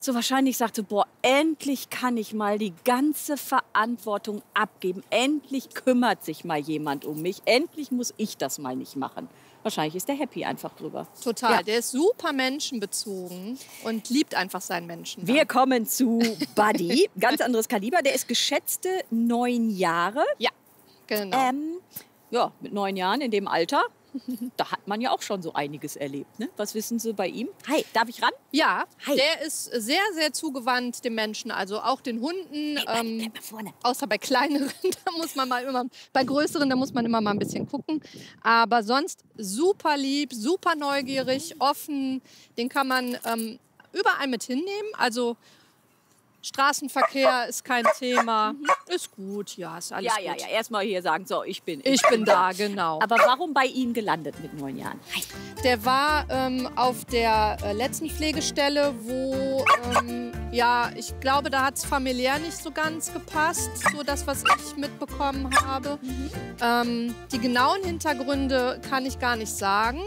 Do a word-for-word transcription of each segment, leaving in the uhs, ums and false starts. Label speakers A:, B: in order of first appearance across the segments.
A: So wahrscheinlich sagte, boah, endlich kann ich mal die ganze Verantwortung abgeben. Endlich kümmert sich mal jemand um mich. Endlich muss ich das mal nicht machen. Wahrscheinlich ist der happy einfach drüber.
B: Total.
A: Ja.
B: Der ist super menschenbezogen und liebt einfach seinen Menschen.
A: Wir kommen zu Buddy. Ganz anderes Kaliber. Der ist geschätzte neun Jahre.
B: Ja, genau.
A: Ähm, ja, mit neun Jahren in dem Alter. Da hat man ja auch schon so einiges erlebt. Ne? Was wissen Sie bei ihm? Hi, darf ich ran?
B: Ja,
A: Hi.
B: der ist sehr, sehr zugewandt dem Menschen, also auch den Hunden.
A: Hey,
B: ähm,
A: bleib mal vorne.
B: außer bei kleineren, da muss man mal immer, bei größeren, da muss man immer mal ein bisschen gucken. Aber sonst super lieb, super neugierig, offen. Den kann man ähm, überall mit hinnehmen. Also Straßenverkehr ist kein Thema. Ist gut, ja, ist alles
A: Ja,
B: gut.
A: ja, ja. Erstmal hier sagen, so, ich bin.
B: Ich bin da, genau.
A: Aber warum bei Ihnen gelandet mit neun Jahren? Hi.
B: Der war ähm, auf der äh, letzten Pflegestelle, wo, ähm, ja, ich glaube, da hat es familiär nicht so ganz gepasst, so das, was ich mitbekommen habe.
A: Mhm.
B: Ähm, die genauen Hintergründe kann ich gar nicht sagen.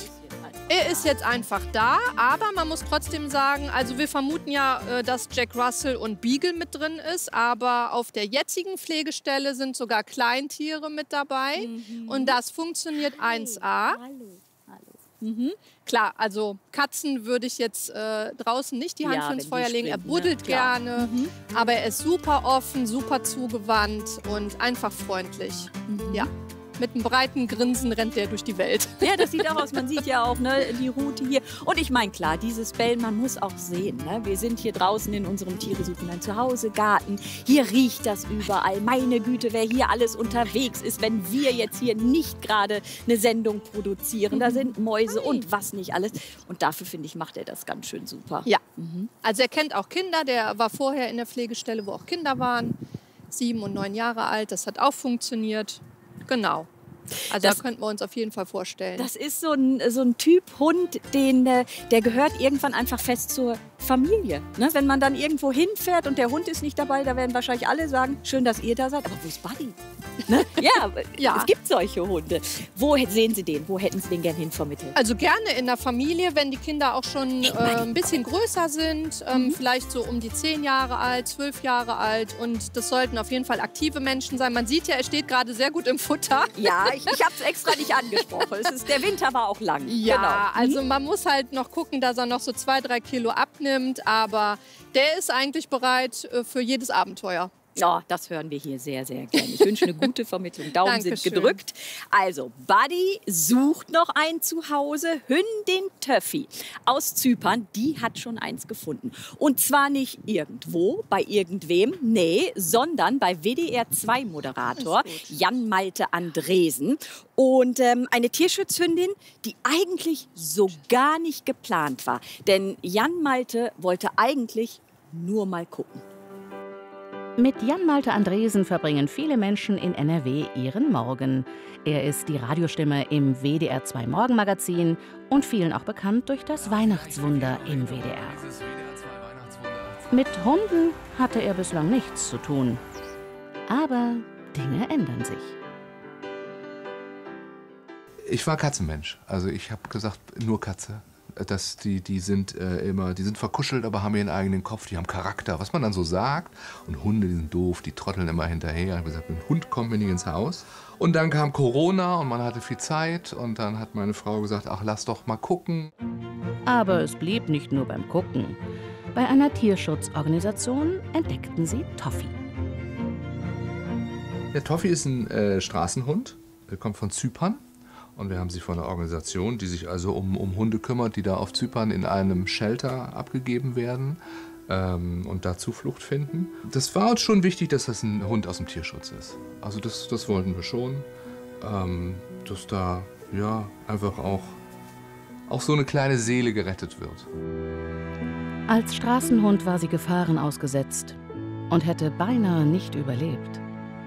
B: Er ist jetzt einfach da, aber man muss trotzdem sagen, also wir vermuten ja, äh, dass Jack Russell und Beagle mit drin ist, aber auf der jetzigen Pflegestelle sind sogar Kleintiere mit dabei
A: Mhm.
B: und das funktioniert eins A.
A: Hallo, hallo. Mhm.
B: Klar, also Katzen würde ich jetzt äh, draußen nicht die Hand
A: Ja,
B: für ins
A: wenn die
B: Feuer legen. Er
A: springen, ne?
B: buddelt
A: Klar.
B: gerne,
A: Mhm.
B: aber er ist super offen, super zugewandt und einfach freundlich.
A: Mhm.
B: Ja, mit einem breiten Grinsen rennt er durch die Welt.
A: Ja, das sieht auch aus. Man sieht ja auch ne, die Route hier. Und ich meine, klar, dieses Bellen, man muss auch sehen. Ne? Wir sind hier draußen in unserem Tiere suchen ein Zuhause, Garten. Hier riecht das überall. Meine Güte, wer hier alles unterwegs ist, wenn wir jetzt hier nicht gerade eine Sendung produzieren. Da sind Mäuse und was nicht alles. Und dafür, finde ich, macht er das ganz schön super.
B: Ja,
A: Mhm.
B: also er kennt auch Kinder. Der war vorher in der Pflegestelle, wo auch Kinder waren. Sieben und neun Jahre alt. Das hat auch funktioniert. Genau. Also
A: Das-
B: da könnten wir uns auf jeden Fall vorstellen.
A: Das ist so ein, so ein Typ Hund, den, äh, der gehört irgendwann einfach fest zur Familie. Ne? Wenn man dann irgendwo hinfährt und der Hund ist nicht dabei, da werden wahrscheinlich alle sagen, schön, dass ihr da seid. Aber wo ist Buddy? Ne? Ja,
B: Ja.
A: Es gibt solche Hunde. Wo sehen Sie den? Wo hätten Sie den gern hinvermittelt?
B: Also gerne in der Familie, wenn die Kinder auch schon äh, ein bisschen größer sind, ähm, vielleicht so um die zehn Jahre alt, zwölf Jahre alt. Und das sollten auf jeden Fall aktive Menschen sein. Man sieht ja, er steht gerade sehr gut im Futter.
A: Ja, ich, ich habe es extra nicht angesprochen. Es ist, der Winter war auch lang.
B: Ja,
A: Genau.
B: also man muss halt noch gucken, dass er noch so zwei, drei Kilo abnimmt. Aber der ist eigentlich bereit äh, für jedes Abenteuer.
A: Ja, das hören wir hier sehr, sehr gerne. Ich wünsche eine gute Vermittlung. Daumen sind
B: Dankeschön.
A: gedrückt. Also, Buddy sucht noch ein Zuhause. Hündin Töffi aus Zypern, die hat schon eins gefunden. Und zwar nicht irgendwo, bei irgendwem, nee, sondern bei W D R zwei Moderator Jan Malte Andresen. Und ähm, eine Tierschutzhündin, die eigentlich so gar nicht geplant war. Denn Jan Malte wollte eigentlich nur mal gucken.
C: Mit Jan Malte Andresen verbringen viele Menschen in N R W ihren Morgen. Er ist die Radiostimme im W D R zwei Morgenmagazin und vielen auch bekannt durch das Weihnachtswunder im W D R. Mit Hunden hatte er bislang nichts zu tun. Aber Dinge ändern sich.
D: Ich war Katzenmensch. Also ich habe gesagt, nur Katze. Das, die, die, sind, äh, immer, die sind verkuschelt, aber haben ihren eigenen Kopf, die haben Charakter, was man dann so sagt. Und Hunde, die sind doof, die trotteln immer hinterher. Ich habe gesagt, mit dem Hund kommt mir nicht ins Haus. Und dann kam Corona und man hatte viel Zeit. Und dann hat meine Frau gesagt, ach, lass doch mal gucken.
C: Aber es blieb nicht nur beim Gucken. Bei einer Tierschutzorganisation entdeckten sie Toffi.
D: Der Toffi ist ein äh, Straßenhund, der kommt von Zypern. Und wir haben sie von einer Organisation, die sich also um, um Hunde kümmert, die da auf Zypern in einem Shelter abgegeben werden ähm, und da Zuflucht finden. Das war uns schon wichtig, dass das ein Hund aus dem Tierschutz ist. Also das, das wollten wir schon, ähm, dass da ja, einfach auch, auch so eine kleine Seele gerettet wird.
C: Als Straßenhund war sie Gefahren ausgesetzt und hätte beinahe nicht überlebt.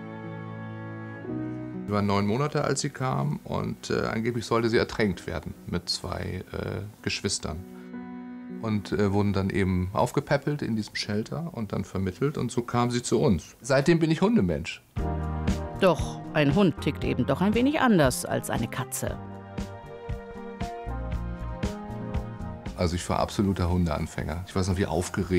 D: Sie war neun Monate, als sie kam, und äh, angeblich sollte sie ertränkt werden mit zwei äh, Geschwistern. Und äh, wurden dann eben aufgepäppelt in diesem Shelter und dann vermittelt, und so kam sie zu uns. Seitdem bin ich Hundemensch.
C: Doch ein Hund tickt eben doch ein wenig anders als eine Katze.
D: Also ich war absoluter Hundeanfänger. Ich weiß noch, wie aufgeregt